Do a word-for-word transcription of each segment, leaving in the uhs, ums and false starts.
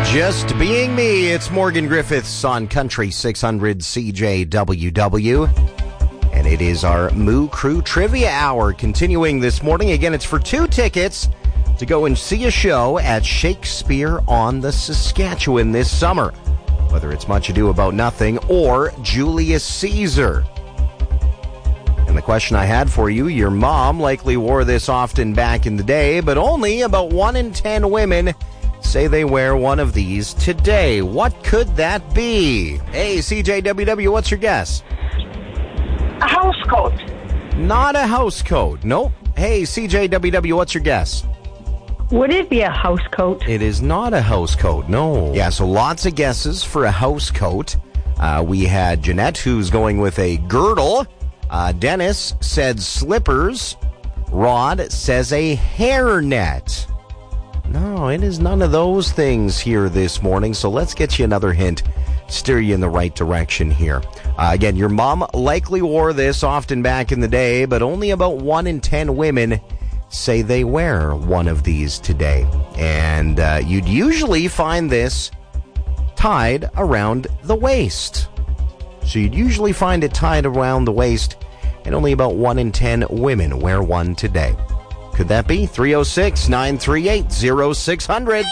Just being me, it's Morgan Griffiths on Country six hundred C J W W. And it is our Moo Crew Trivia Hour continuing this morning. Again, it's for two tickets to go and see a show at Shakespeare on the Saskatchewan this summer. Whether it's Much Ado About Nothing or Julius Caesar. And the question I had for you, your mom likely wore this often back in the day, but only about one in ten women say they wear one of these today. What could that be? Hey, C J W W, what's your guess? A house coat. Not a house coat. Nope. Hey, C J W W, what's your guess? Would it be a house coat? It is not a house coat, no. Yeah, so lots of guesses for a house coat. Uh, we had Jeanette, who's going with a girdle. Uh, Dennis said slippers. Rod says a hairnet. No, it is none of those things here this morning, so let's get you another hint, steer you in the right direction here. Uh, again, your mom likely wore this often back in the day, but only about one in ten women say they wear one of these today. And uh, you'd usually find this tied around the waist. So you'd usually find it tied around the waist, and only about one in ten women wear one today. Could that be? three oh six, nine three eight, oh six hundred.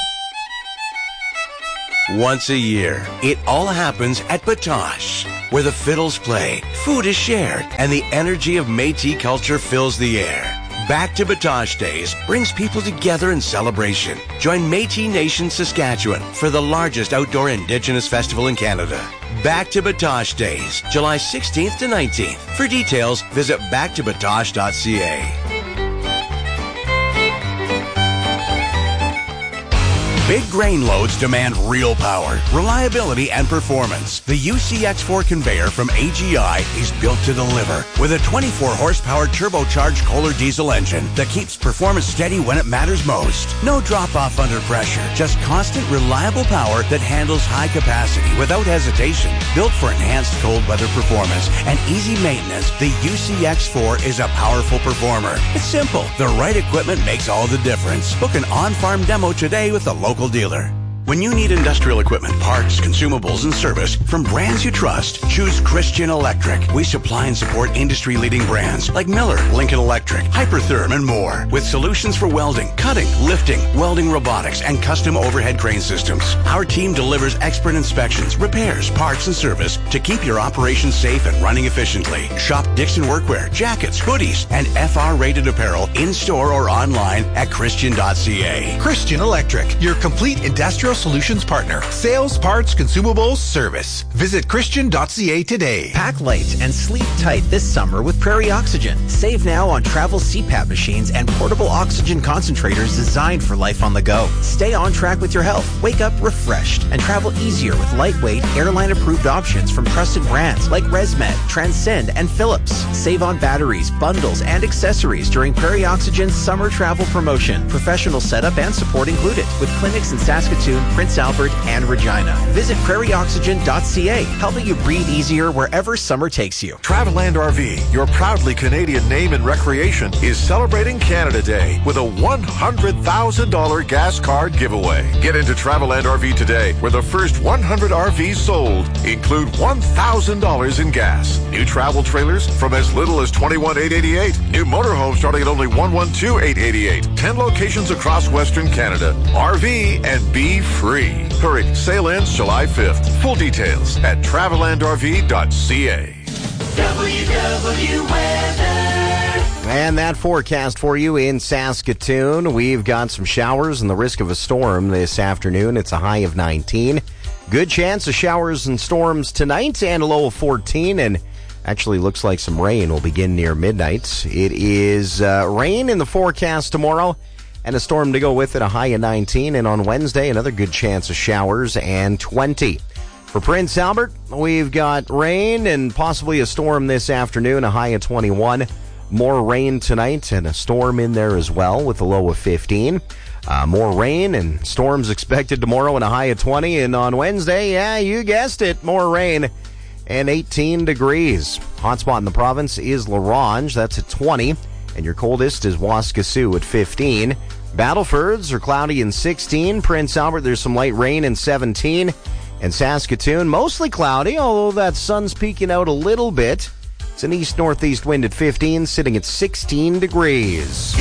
Once a year, it all happens at Batoche, where the fiddles play, food is shared, and the energy of Métis culture fills the air. Back to Batoche Days brings people together in celebration. Join Métis Nation Saskatchewan for the largest outdoor Indigenous festival in Canada. Back to Batoche Days, July sixteenth to nineteenth. For details, visit back to batoche dot c a. Big grain loads demand real power, reliability, and performance. The U C X four conveyor from A G I is built to deliver with a twenty-four horsepower turbocharged Kohler diesel engine that keeps performance steady when it matters most. No drop-off under pressure, just constant, reliable power that handles high capacity without hesitation. Built for enhanced cold weather performance and easy maintenance, the U C X four is a powerful performer. It's simple. The right equipment makes all the difference. Book an on-farm demo today with a local dealer. When you need industrial equipment, parts, consumables, and service from brands you trust, choose Christian Electric. We supply and support industry-leading brands like Miller, Lincoln Electric, Hypertherm, and more. With solutions for welding, cutting, lifting, welding robotics, and custom overhead crane systems. Our team delivers expert inspections, repairs, parts, and service to keep your operation safe and running efficiently. Shop Dixon Workwear, jackets, hoodies, and F R-rated apparel in-store or online at christian dot c a. Christian Electric, your complete industrial solutions partner. Sales, parts, consumables, service. Visit christian dot c a today. Pack light and sleep tight this summer with Prairie Oxygen. Save now on travel C PAP machines and portable oxygen concentrators designed for life on the go. Stay on track with your health. Wake up refreshed and travel easier with lightweight, airline-approved options from trusted brands like ResMed, Transcend, and Philips. Save on batteries, bundles, and accessories during Prairie Oxygen's summer travel promotion. Professional setup and support included with clinics in Saskatoon, Prince Albert, and Regina. Visit prairie oxygen dot c a, helping you breathe easier wherever summer takes you. Travelland R V, your proudly Canadian name in recreation, is celebrating Canada Day with a one hundred thousand dollars gas card giveaway. Get into Travelland R V today, where the first one hundred R Vs sold include one thousand dollars in gas. New travel trailers from as little as twenty-one thousand eight hundred eighty-eight dollars. New motorhomes starting at only one hundred twelve thousand eight hundred eighty-eight dollars. ten locations across Western Canada. R V and be free. Hurry, sale ends July fifth. Full details at travelland r v dot c a. W W Weather. And that forecast for you in Saskatoon. We've got some showers and the risk of a storm this afternoon. It's a high of nineteen. Good chance of showers and storms tonight and a low of fourteen. And actually looks like some rain will begin near midnight. It is uh, rain in the forecast tomorrow. And a storm to go with it, a high of nineteen. And on Wednesday, another good chance of showers and twenty. For Prince Albert, we've got rain and possibly a storm this afternoon, a high of twenty-one. More rain tonight and a storm in there as well with a low of fifteen. Uh, more rain and storms expected tomorrow and a high of twenty. And on Wednesday, yeah, you guessed it, more rain and eighteen degrees. Hot spot in the province is La Ronge. That's at twenty. And your coldest is Waskesiu at fifteen. Battlefords are cloudy and sixteen. Prince Albert, there's some light rain and seventeen. And Saskatoon, mostly cloudy, although that sun's peeking out a little bit. It's an east-northeast wind at fifteen, sitting at sixteen degrees.